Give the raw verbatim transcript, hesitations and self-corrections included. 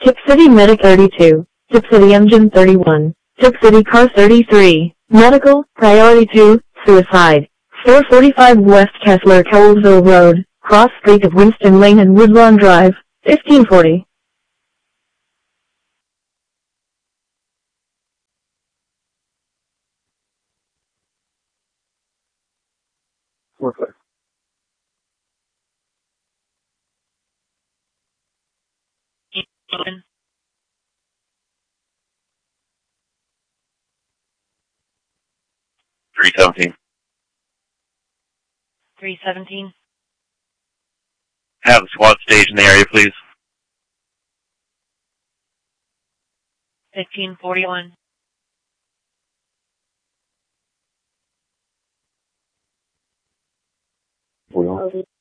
Tip City Medic thirty-two, Tip City Engine thirty-one, Tip City Car thirty-three, Medical, Priority two, Suicide, four forty-five West Kessler Cowellsville Road, cross street of Winston Lane and Woodlawn Drive, fifteen forty. Forklift. three seventeen. three seventeen. Have the squad stage in the area, please. fifteen forty-one. forty-one.